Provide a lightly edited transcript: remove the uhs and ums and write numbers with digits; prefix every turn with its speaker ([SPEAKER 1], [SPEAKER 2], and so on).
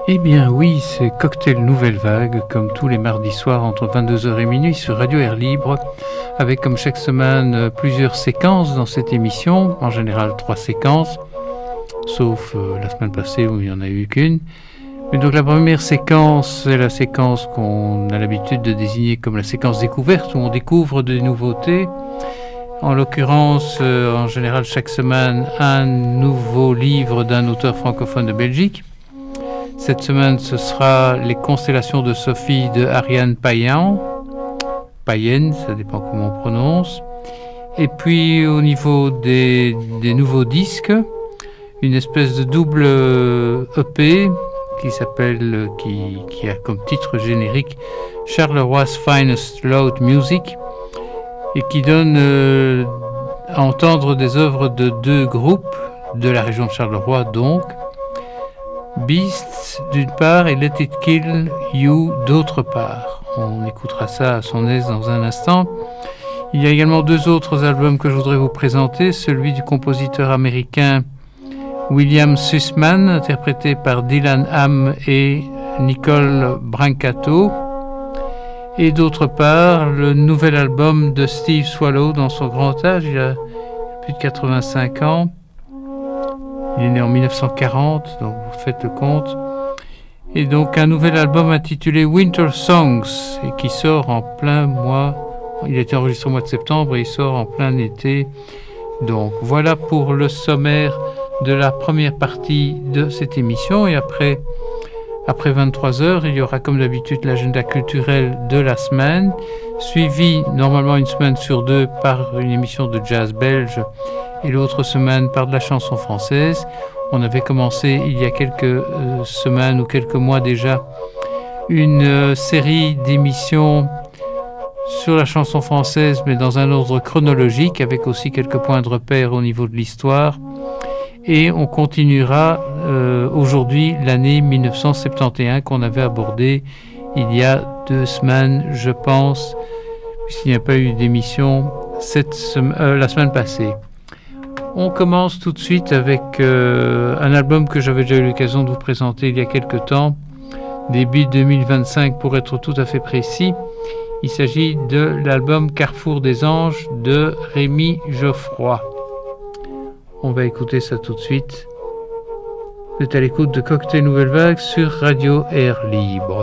[SPEAKER 1] Eh bien oui, c'est Cocktail Nouvelle Vague, comme tous les mardis soirs entre 22h et minuit sur Radio Air Libre, avec comme chaque semaine plusieurs séquences dans cette émission, en général 3 séquences, sauf la semaine passée où il n'y en a eu qu'une. Mais donc la première séquence, c'est la séquence qu'on a l'habitude de désigner comme la séquence découverte, où on découvre des nouveautés. En l'occurrence, en général chaque semaine, un nouveau livre d'un auteur francophone de Belgique. Cette semaine, ce sera Les Constellations de Sophie de Ariane Payen, ça dépend comment on prononce. Et puis au niveau des nouveaux disques, une espèce de double EP qui s'appelle, qui a comme titre générique Charleroi Finest Loud Music et qui donne à entendre des œuvres de deux groupes de la région de Charleroi, donc Beasts d'une part et Let It Kill You d'autre part. On écoutera ça à son aise dans un instant. Il y a également deux autres albums que je voudrais vous présenter. Celui du compositeur américain William Sussman, interprété par Dylan Ham et Nicole Brancato. Et d'autre part, le nouvel album de Steve Swallow dans son grand âge. Il a plus de 85 ans. Il est né en 1940, donc vous faites le compte. Et donc un nouvel album intitulé Winter Songs, et qui sort en plein mois. Il a été enregistré au mois de septembre et il sort en plein été. Donc voilà pour le sommaire de la première partie de cette émission. Et après 23h, il y aura comme d'habitude l'agenda culturel de la semaine, suivi normalement une semaine sur deux par une émission de jazz belge et l'autre semaine par de la chanson française. On avait commencé il y a quelques semaines ou quelques mois déjà une série d'émissions sur la chanson française, mais dans un ordre chronologique, avec aussi quelques points de repère au niveau de l'histoire. Et on continuera aujourd'hui l'année 1971 qu'on avait abordée il y a 2 semaines, je pense, puisqu'il n'y a pas eu d'émission la semaine passée. On commence tout de suite avec un album que j'avais déjà eu l'occasion de vous présenter il y a quelques temps, début 2025 pour être tout à fait précis. Il s'agit de l'album Carrefour des Anges de Rémi Geoffroy. On va écouter ça tout de suite. Vous êtes à l'écoute de Cocktail Nouvelle Vague sur Radio Air Libre.